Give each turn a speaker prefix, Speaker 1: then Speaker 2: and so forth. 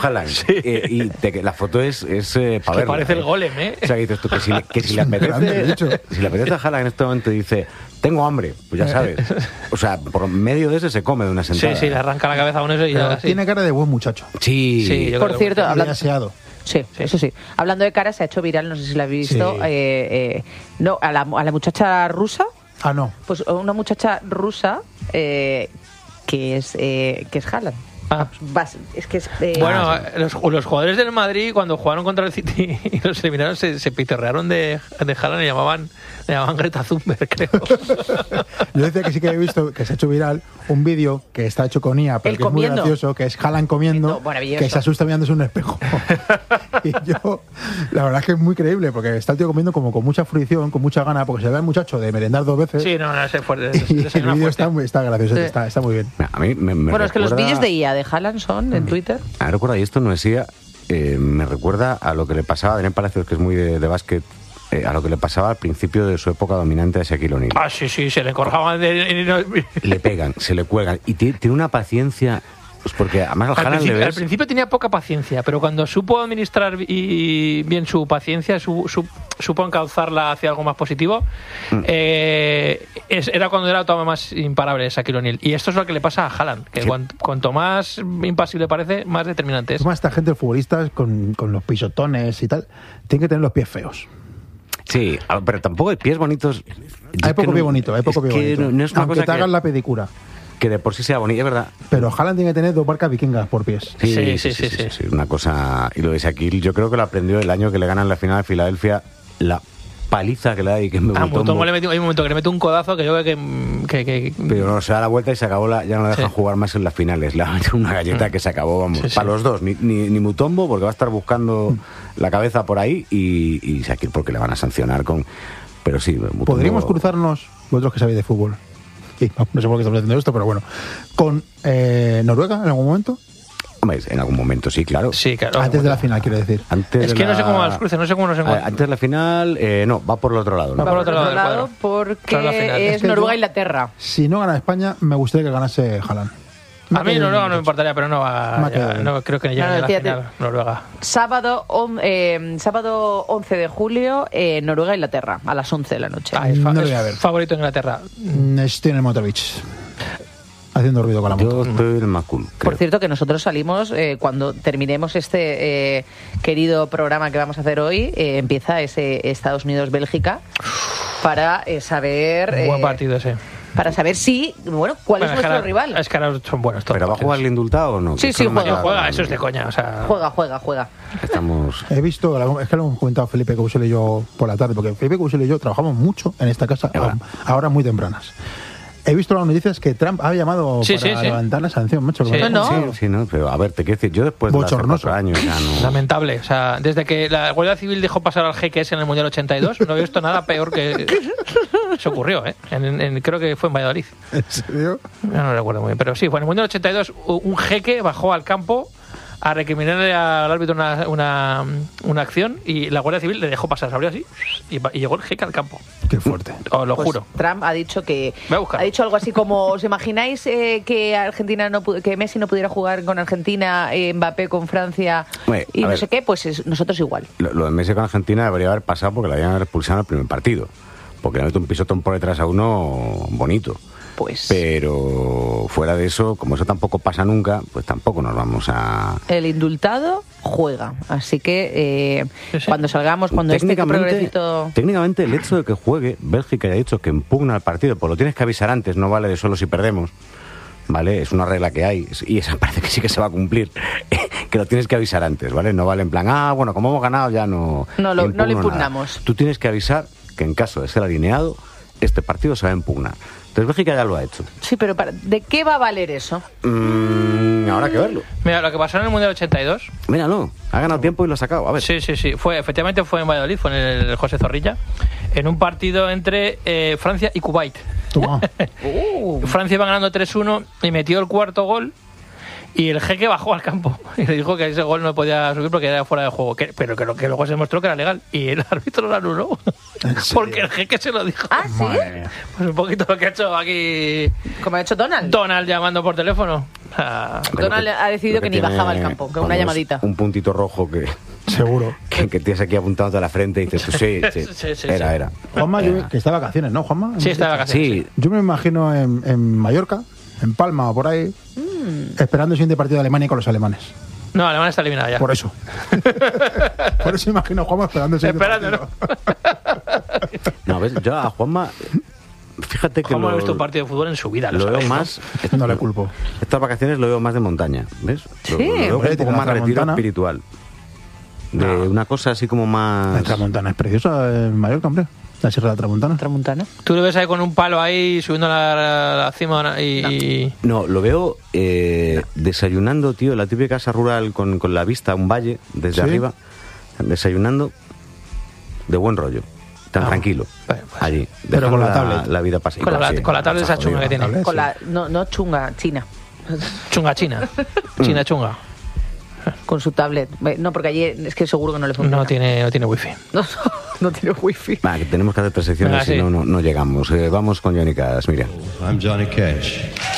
Speaker 1: Haaland. Y la foto es para verla.
Speaker 2: Parece el Golem, ¿eh?
Speaker 1: O sea, dices tú que si le apetece a Haaland en este momento y dice, tengo hambre, pues ya sabes. O sea, por medio de ese se come de una sentada.
Speaker 2: Sí, le arranca la cabeza a uno y ya.
Speaker 3: Tiene cara de buen muchacho.
Speaker 1: Sí.
Speaker 4: Por cierto,
Speaker 3: aseado.
Speaker 4: Sí, eso sí. Hablando de cara, se ha hecho viral, no sé si la habéis visto, no, a la muchacha rusa.
Speaker 3: Ah, no.
Speaker 4: Pues una muchacha rusa que es Haaland. Es que es,
Speaker 2: bueno, los jugadores del Madrid cuando jugaron contra el City y los eliminaron se pitorrearon de Haaland y le llamaban Greta Thunberg, creo.
Speaker 3: Yo decía que sí que he visto que se ha hecho viral un vídeo que está hecho con IA, pero que es muy gracioso, que es Haaland comiendo, que se asusta mirándose en un espejo. Y yo, la verdad es que es muy creíble, porque está el tío comiendo como con mucha fruición, con mucha gana, porque se ve al muchacho de merendar 2 veces.
Speaker 2: Sí, no, es fuerte.
Speaker 3: Y el vídeo está gracioso, está muy bien.
Speaker 1: A mí me
Speaker 4: bueno, es que los vídeos de IA de Haaland son en Twitter.
Speaker 1: Recuerda, y esto no es IA, me recuerda a lo que le pasaba a Daniel Palacios, que es muy de básquet, a lo que le pasaba al principio de su época dominante a Shaquille O'Neal.
Speaker 2: Ah, sí, se le encorjaban
Speaker 1: le pegan, se le cuelgan, y tiene una paciencia. Pues porque además
Speaker 2: al principio tenía poca paciencia, pero cuando supo administrar bien su paciencia, supo encauzarla hacia algo más positivo, era cuando era todavía más imparable Shaquille O'Neal. Y esto es lo que le pasa a Haaland, que cuanto más impasible parece, más determinante es.
Speaker 3: Además, esta gente, futbolistas, con los pisotones y tal, tienen que tener los pies feos.
Speaker 1: Sí, pero tampoco hay pies bonitos.
Speaker 3: Hay poco pie bonito,
Speaker 1: No es una
Speaker 3: aunque
Speaker 1: cosa
Speaker 3: te hagan la pedicura.
Speaker 1: Que de por sí sea bonito, es verdad.
Speaker 3: Pero Haaland tiene que tener 2 barcas vikingas por pies.
Speaker 1: Sí, una cosa. Y lo de Shaquille, yo creo que lo aprendió el año que le ganan la final de Filadelfia, la paliza que le da y que me
Speaker 2: Mutombo hay un momento que le mete un codazo que yo creo que
Speaker 1: pero no, se da la vuelta y se acabó ya no le dejan jugar más en las finales. Le ha metido una galleta que se acabó, vamos, para los dos. Ni Mutombo, porque va a estar buscando la cabeza por ahí, y Shaquille porque le van a sancionar con. Pero sí, Mutombo...
Speaker 3: Podríamos cruzarnos, vosotros que sabéis de fútbol, y no sé por qué estamos haciendo esto, pero bueno, con Noruega en algún momento.
Speaker 1: Hombre, en algún momento sí, claro.
Speaker 2: Sí, claro.
Speaker 3: Antes de la final, quiero decir.
Speaker 2: Es que no sé cómo va los cruces, no sé cómo nos encuentran.
Speaker 1: Antes de la final, no, va por el otro lado.
Speaker 4: Va por el otro lado porque es Noruega-Inglaterra.
Speaker 3: Si no gana España, me gustaría que ganase Haaland.
Speaker 2: A mí Noruega no me importaría, pero no va. No creo que llegue a la final Noruega.
Speaker 4: Sábado 11 de julio, Noruega-Inglaterra, a las 11 de la noche.
Speaker 3: No lo voy a ver.
Speaker 2: Favorito Inglaterra.
Speaker 3: Estoy en el Motovich, haciendo ruido con la moto.
Speaker 1: Yo estoy en Macul.
Speaker 4: Por cierto, que nosotros salimos, cuando terminemos este querido programa que vamos a hacer hoy, empieza ese Estados Unidos-Bélgica para saber...
Speaker 2: Buen partido ese.
Speaker 4: Para saber cuál es nuestro rival.
Speaker 2: Es que ahora son buenos todos.
Speaker 1: ¿Pero va a jugar el indultado o no?
Speaker 4: Sí,
Speaker 2: juega, eso es de coña. O sea...
Speaker 4: Juega.
Speaker 1: Estamos...
Speaker 3: He visto, es que lo hemos comentado Felipe Couchel y yo por la tarde, porque Felipe Couchel y yo trabajamos mucho en esta casa a horas muy tempranas. He visto las noticias que Trump ha llamado para levantar la sanción, macho.
Speaker 1: Sí, pero a ver, te quiero decir, yo después de hace 4 años ya no...
Speaker 2: Lamentable, o sea, desde que la Guardia Civil dejó pasar al GQS en el Mundial 82, no he visto nada peor que... Se ocurrió, creo que fue en Valladolid.
Speaker 3: ¿En serio?
Speaker 2: No recuerdo muy bien, pero sí, fue en el Mundial 82, un jeque bajó al campo a recriminarle al árbitro una acción y la Guardia Civil le dejó pasar, se abrió así y llegó el jeque al campo.
Speaker 3: Qué fuerte.
Speaker 2: Os lo juro.
Speaker 4: Trump ha dicho algo así como: ¿os imagináis que Messi no pudiera jugar con Argentina, Mbappé con Francia y no sé qué? Pues nosotros igual.
Speaker 1: Lo de Messi con Argentina debería haber pasado porque le habían expulsado en el primer partido, porque le mete un pisotón por detrás a uno bonito. Pero fuera de eso, como eso tampoco pasa nunca, pues tampoco nos vamos a...
Speaker 4: El indultado juega, así que cuando salgamos, cuando este progresito...
Speaker 1: Técnicamente el hecho de que juegue, Bélgica ya ha dicho que impugna el partido, pues lo tienes que avisar antes, no vale de solo si perdemos, ¿vale? Es una regla que hay, y esa parece que sí que se va a cumplir, que lo tienes que avisar antes, ¿vale? No vale en plan, bueno, como hemos ganado ya no lo
Speaker 4: impugnamos.
Speaker 1: Nada. Tú tienes que avisar que en caso de ser alineado, este partido se va a impugnar. Entonces Bélgica ya lo ha hecho.
Speaker 4: Sí, pero ¿de qué va a valer eso?
Speaker 1: Habrá que verlo.
Speaker 2: Mira, lo que pasó en el Mundial 82...
Speaker 1: Míralo, ha ganado tiempo y lo ha sacado. A ver.
Speaker 2: Sí. Efectivamente fue en Valladolid, fue en el José Zorrilla, en un partido entre Francia y Kuwait.
Speaker 3: Toma.
Speaker 2: Francia iba ganando 3-1 y metió el cuarto gol. Y el jeque bajó al campo y le dijo que ese gol no podía subir porque era fuera de juego. Pero que luego se demostró que era legal. Y el árbitro lo anuló. Porque el jeque se lo dijo.
Speaker 4: ¿Ah, sí?
Speaker 2: Pues un poquito lo que ha hecho aquí...
Speaker 4: ¿Como ha hecho Donald?
Speaker 2: Donald llamando por teléfono.
Speaker 4: Donald ha decidido que ni bajaba al campo, que una llamadita.
Speaker 1: Un puntito rojo que...
Speaker 3: Seguro.
Speaker 1: Que tienes aquí apuntado toda la frente y dices, sí, era.
Speaker 3: Juanma, que está de vacaciones, ¿no, Juanma?
Speaker 2: Sí, está de vacaciones.
Speaker 1: Sí.
Speaker 3: Yo me imagino en Mallorca, en Palma o por ahí, esperando el siguiente partido de Alemania con los alemanes.
Speaker 2: No, Alemania está eliminada ya.
Speaker 3: Por eso. Por eso imagino a Juanma esperando el siguiente partido.
Speaker 1: No, ¿ves? Yo a Juanma... Fíjate que
Speaker 2: Juanma no ha visto un partido de fútbol en su vida.
Speaker 1: Lo veo más...
Speaker 3: No le culpo.
Speaker 1: Estas vacaciones lo veo más de montaña, ¿ves?
Speaker 4: Sí.
Speaker 1: Lo veo un poco más retiro espiritual. De una cosa así como más...
Speaker 3: La Tramontana es preciosa en Mallorca, hombre. La Sierra de la Tramontana.
Speaker 4: Tramontana.
Speaker 2: Tú lo ves ahí con un palo ahí subiendo la cima y...
Speaker 1: No, lo veo desayunando, tío, la típica casa rural con la vista a un valle desde arriba, desayunando de buen rollo, tan tranquilo,
Speaker 2: pues,
Speaker 1: allí.
Speaker 3: Pero con la tablet.
Speaker 1: La vida pasa.
Speaker 2: Con la tablet esa chunga que tiene.
Speaker 4: Con la, no chunga, china.
Speaker 2: Chunga china. China chunga.
Speaker 4: Con su tablet. No, porque allí es que seguro que no le funciona.
Speaker 2: No tiene wifi.
Speaker 4: No tiene wifi.
Speaker 1: Que tenemos que hacer 3 secciones.
Speaker 2: Venga,
Speaker 1: si no llegamos. Vamos con Johnny Cash, mira.
Speaker 5: I'm Johnny Cash.